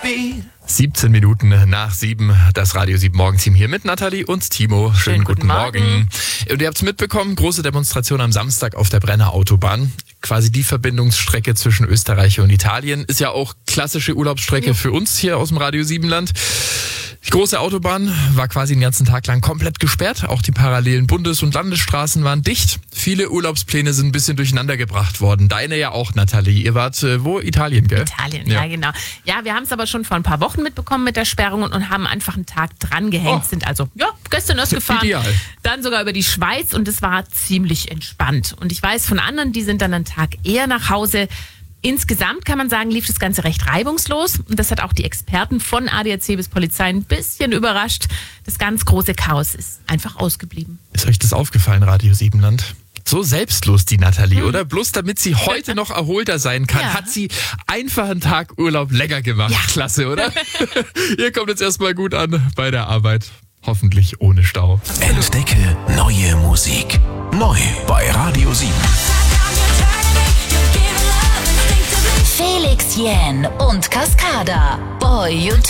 17 Minuten nach 7, das Radio 7 Morgenteam hier mit Nathalie und Timo. Schönen guten Morgen. Und ihr habt es mitbekommen, große Demonstration am Samstag auf der Brenner Autobahn. Quasi die Verbindungsstrecke zwischen Österreich und Italien. Ist ja auch klassische Urlaubsstrecke für uns hier aus dem Radio 7 Land. Die große Autobahn war quasi den ganzen Tag lang komplett gesperrt. Auch die parallelen Bundes- und Landesstraßen waren dicht. Viele Urlaubspläne sind ein bisschen durcheinander gebracht worden. Deine ja auch, Nathalie. Ihr wart wo? Italien, gell? Italien, ja genau. Ja, wir haben es aber schon vor ein paar Wochen mitbekommen mit der Sperrung und haben einfach einen Tag dran gehängt. Sind also gestern erst gefahren. Ideal. Dann sogar über die Schweiz und es war ziemlich entspannt. Und ich weiß von anderen, die sind dann einen Tag eher nach Hause. Insgesamt kann man sagen, lief das Ganze recht reibungslos. Und das hat auch die Experten von ADAC bis Polizei ein bisschen überrascht. Das ganz große Chaos ist einfach ausgeblieben. Ist euch das aufgefallen, Radio 7 Land? So selbstlos die Nathalie, oder? Bloß damit sie heute noch erholter sein kann, hat sie einfach einen Tag Urlaub länger gemacht. Ja. Klasse, oder? Ihr kommt jetzt erstmal gut an bei der Arbeit. Hoffentlich ohne Stau. Entdecke neue Musik. Neu bei Radio 7. Felix Jähn und Cascada. Boy, you